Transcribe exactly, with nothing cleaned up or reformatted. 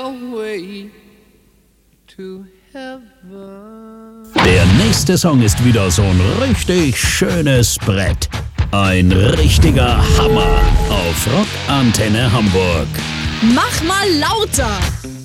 way to heaven. Der nächste Song ist wieder so ein richtig schönes Brett. Ein richtiger Hammer auf Rock Antenne Hamburg. Mach mal lauter!